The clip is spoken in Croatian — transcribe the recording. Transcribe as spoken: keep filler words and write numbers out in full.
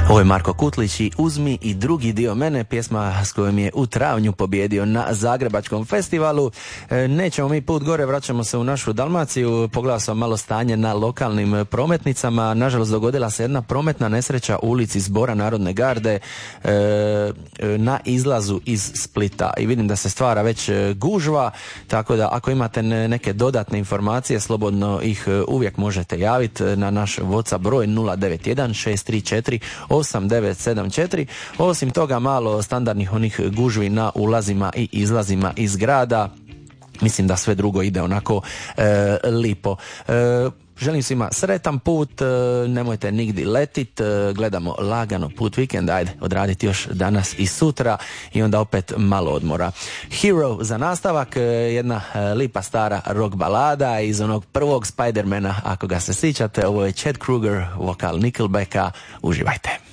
Ovo je Marko Kutlić i Uzmi i drugi dio mene, pjesma s kojom je u travnju pobjedio na Zagrebačkom festivalu. E, nećemo mi put gore, vraćamo se u našu Dalmaciju. Pogledao sam malo stanje na lokalnim prometnicama. Nažalost, dogodila se jedna prometna nesreća u ulici Zbora Narodne garde e, na izlazu iz Splita. I vidim da se stvara već gužva, tako da ako imate neke dodatne informacije, slobodno ih uvijek možete javiti na naš WhatsApp broj nula devet jedan šest tri četiri osam devet sedam četiri. Osim toga, malo standardnih onih gužvi na ulazima i izlazima iz grada. Mislim da sve drugo ide onako e, lipo. E, želim svima sretan put, e, nemojte nigdje letit, e, gledamo lagano put vikend, ajde odraditi još danas i sutra i onda opet malo odmora. Hero za nastavak, e, jedna e, lipa stara rock balada iz onog prvog Spidermana, ako ga se sjećate. Ovo je Chad Kroeger, vokal Nickelbacka. Uživajte.